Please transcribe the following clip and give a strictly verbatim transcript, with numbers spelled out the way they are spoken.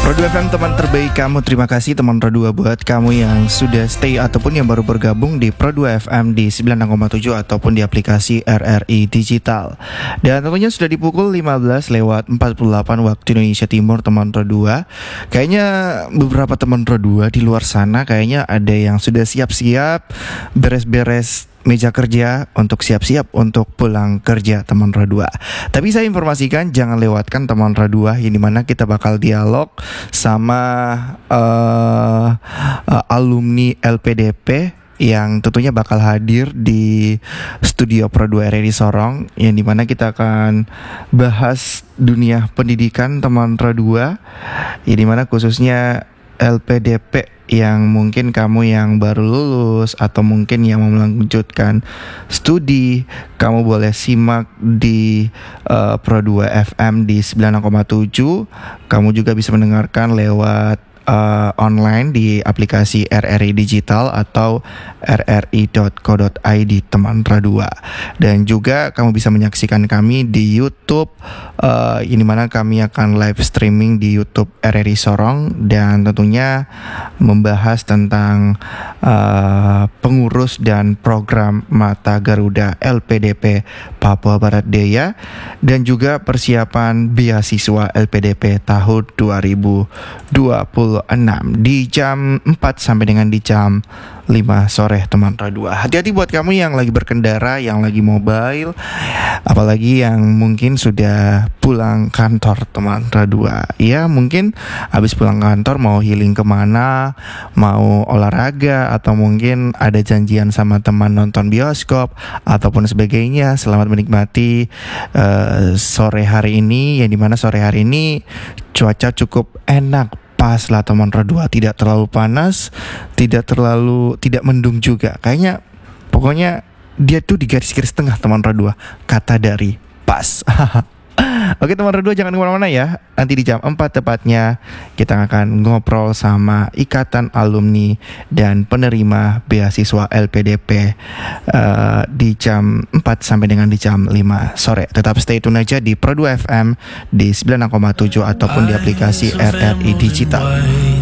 Pro dua F M teman terbaik kamu, terima kasih teman Pro dua buat kamu yang sudah stay ataupun yang baru bergabung di Pro dua F M di sembilan enam koma tujuh ataupun di aplikasi R R I Digital. Dan tentunya sudah di pukul lima belas lewat empat puluh delapan waktu Indonesia Timur teman Pro dua. Kayaknya beberapa teman Pro dua di luar sana kayaknya ada yang sudah siap-siap beres-beres meja kerja untuk siap-siap untuk pulang kerja teman Pro dua. Tapi saya informasikan jangan lewatkan teman Pro dua yang dimana kita bakal dialog sama uh, uh, alumni L P D P yang tentunya bakal hadir di studio Pro dua R R I Sorong, yang dimana kita akan bahas dunia pendidikan teman Pro dua, yang dimana khususnya L P D P yang mungkin kamu yang baru lulus atau mungkin yang mau melanjutkan studi, kamu boleh simak di uh, Pro dua F M di sembilan enam koma tujuh. Kamu juga bisa mendengarkan lewat Uh, online di aplikasi R R I Digital atau r r i dot co dot i d teman Pro dua. Dan juga kamu bisa menyaksikan kami di YouTube, uh, ini mana kami akan live streaming di YouTube R R I Sorong, dan tentunya membahas tentang uh, pengurus dan program Mata Garuda L P D P Papua Barat Daya, dan juga persiapan beasiswa L P D P tahun dua ribu dua puluh enam di jam empat sampai dengan di jam lima sore teman Pro dua. Hati-hati buat kamu yang lagi berkendara, yang lagi mobile, apalagi yang mungkin sudah pulang kantor teman Pro dua. Ya mungkin habis pulang kantor mau healing kemana, mau olahraga, atau mungkin ada janjian sama teman nonton bioskop ataupun sebagainya. Selamat menikmati uh, sore hari ini, yang dimana sore hari ini cuaca cukup enak, pas lah teman Pro dua, tidak terlalu panas, tidak terlalu tidak mendung juga. Kayaknya pokoknya dia tuh di garis-garis tengah teman Pro dua, kata dari pas. Oke teman Pro dua, jangan kemana-mana ya. Nanti di jam empat tepatnya kita akan ngobrol sama Ikatan Alumni dan Penerima Beasiswa L P D P uh, di jam empat sampai dengan di jam lima sore. Tetap stay tune aja di Pro dua F M di sembilan enam koma tujuh ataupun di aplikasi R R I Digital.